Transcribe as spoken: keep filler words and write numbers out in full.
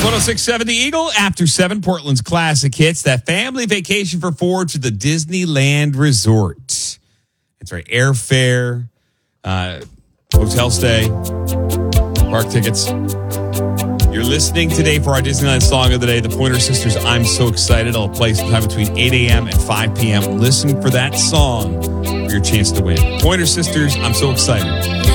one oh six point seven The Eagle, after seven, Portland's classic hits. That family vacation for four to the Disneyland Resort. That's right. Airfare, uh, hotel stay, park tickets. You're listening today for our Disneyland Song of the Day, the Pointer Sisters, I'm So Excited. I'll play sometime between eight a.m. and five p.m. Listen for that song for your chance to win. Pointer Sisters, I'm So Excited.